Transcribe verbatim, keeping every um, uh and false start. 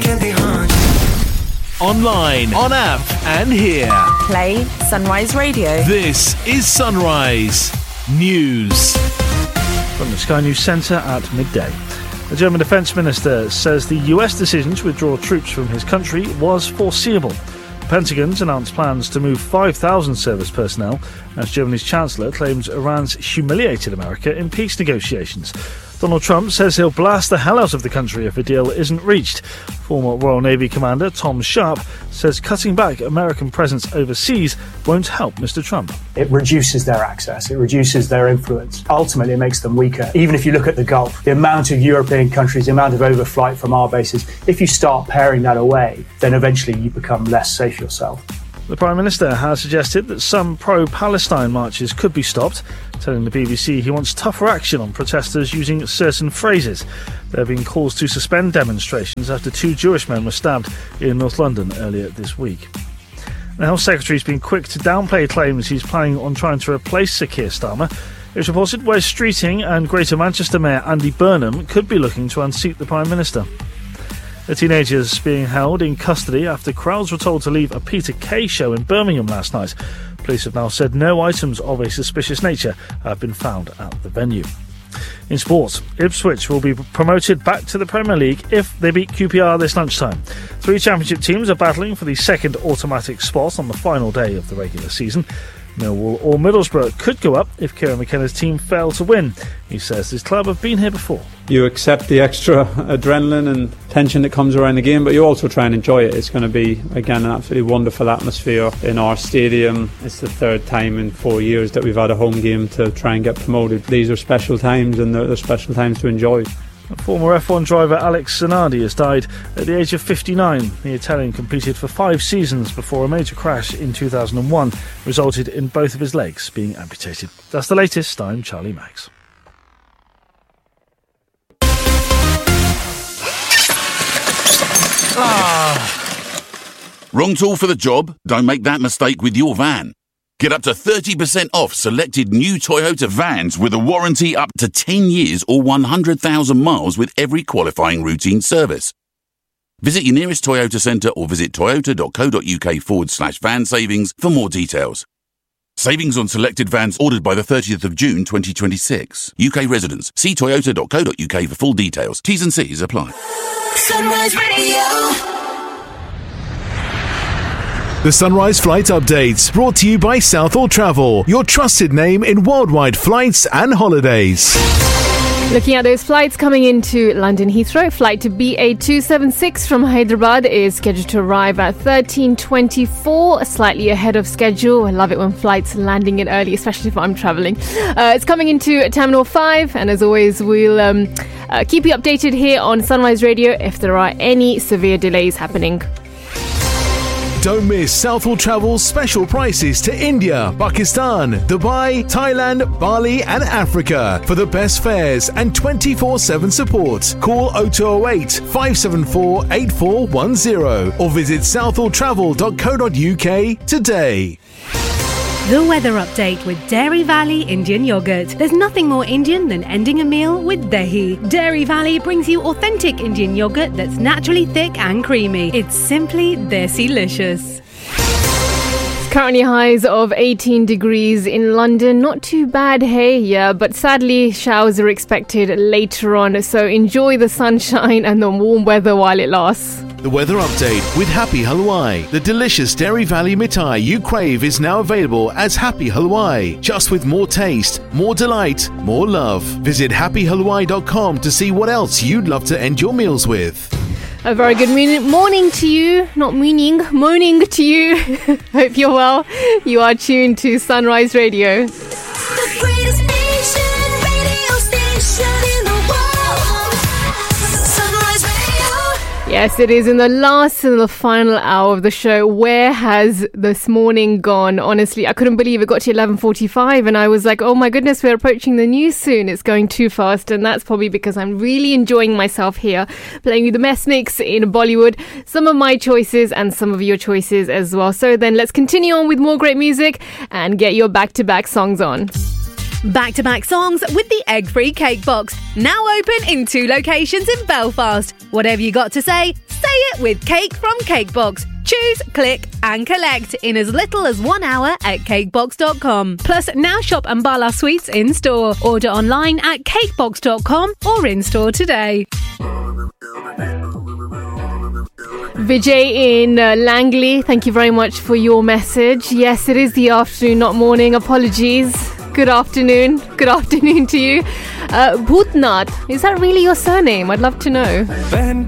Online, on app, and here. Play Sunrise Radio. This is Sunrise News. From the Sky News Centre at midday. The German Defence Minister says the U S decision to withdraw troops from his country was foreseeable. The Pentagon's announced plans to move five thousand service personnel as Germany's Chancellor claims Iran's humiliated America in peace negotiations. Donald Trump says he'll blast the hell out of the country if a deal isn't reached. Former Royal Navy Commander Tom Sharp says cutting back American presence overseas won't help Mister Trump. It reduces their access, it reduces their influence. Ultimately, it makes them weaker. Even if you look at the Gulf, the amount of European countries, the amount of overflight from our bases, if you start paring that away, then eventually you become less safe yourself. The Prime Minister has suggested that some pro-Palestine marches could be stopped, telling the B B C he wants tougher action on protesters using certain phrases. There have been calls to suspend demonstrations after two Jewish men were stabbed in North London earlier this week. The Health Secretary has been quick to downplay claims he's planning on trying to replace Sir Keir Starmer. It's reported Wes Streeting and Greater Manchester Mayor Andy Burnham could be looking to unseat the Prime Minister. A teenager is being held in custody after crowds were told to leave a Peter Kay show in Birmingham last night. Police have now said no items of a suspicious nature have been found at the venue. In sports, Ipswich will be promoted back to the Premier League if they beat Q P R this lunchtime. Three Championship teams are battling for the second automatic spot on the final day of the regular season. Millwall or Middlesbrough could go up if Kieran McKenna's team fail to win. He says his club have been here before. You accept the extra adrenaline and tension that comes around the game, but you also try and enjoy it. It's going to be, again, an absolutely wonderful atmosphere in our stadium. It's the third time in four years that we've had a home game to try and get promoted. These are special times, and they're, they're special times to enjoy. Former F one driver Alex Zanardi has died at the age of fifty-nine. The Italian competed for five seasons before a major crash in two thousand one resulted in both of his legs being amputated. That's the latest. I'm Charlie Max. Ah. Wrong tool for the job? Don't make that mistake with your van. Get up to thirty percent off selected new Toyota vans with a warranty up to ten years or one hundred thousand miles with every qualifying routine service. Visit your nearest Toyota centre or visit toyota.co.uk forward slash van savings for more details. Savings on selected vans ordered by the thirtieth of June twenty twenty-six. U K residents, see toyota.co.uk for full details. T's and C's apply. Sunrise Radio. The Sunrise Flight Updates, brought to you by Southall Travel, your trusted name in worldwide flights and holidays. Looking at those flights coming into London Heathrow, flight to B A two seventy-six from Hyderabad is scheduled to arrive at thirteen twenty-four, slightly ahead of schedule. I love it when flights landing in early, especially if I'm travelling. Uh, it's coming into Terminal five, and as always, we'll um, uh, keep you updated here on Sunrise Radio if there are any severe delays happening. Don't miss Southall Travel's special prices to India, Pakistan, Dubai, Thailand, Bali and Africa for the best fares and twenty-four seven support. Call oh two oh eight, five seven four, eight four one oh or visit southall travel dot co dot uk today. The weather update with Dairy Valley Indian Yogurt. There's nothing more Indian than ending a meal with dahi. Dairy Valley brings you authentic Indian yogurt that's naturally thick and creamy. It's simply desi-licious. Currently highs of eighteen degrees in London. Not too bad, hey, yeah, but sadly showers are expected later on, so enjoy the sunshine and the warm weather while it lasts. The weather update with Happy Halwai. The delicious Dairy Valley mithai you crave is now available as Happy Halwai, just with more taste, more delight, more love. Visit happy halwai dot com to see what else you'd love to end your meals with. A very good morning to you, not meaning, morning to you. Hope you're well. You are tuned to Sunrise Radio. The greatest nation, radio station in the world. Sunrise Radio. Yes, it is in the last and the final hour of the show. Where has this morning gone? Honestly, I couldn't believe it got to eleven forty-five and I was like, oh my goodness, we're approaching the news soon. It's going too fast, and that's probably because I'm really enjoying myself here, playing you the best mix in Bollywood, some of my choices and some of your choices as well. So then let's continue on with more great music and get your back-to-back songs on. Back-to-back songs with the egg-free cake box. Now open in two locations in Belfast. Whatever you got to say, say it with Cake from Cakebox. Choose, click and collect in as little as one hour at cakebox dot com. Plus, now shop Ambala Sweets in-store. Order online at cakebox dot com or in-store today. Vijay in uh, Langley, thank you very much for your message. Yes, it is the afternoon, not morning. Apologies. Good afternoon. Good afternoon to you. Uh, Bhutnath, is that really your surname? I'd love to know.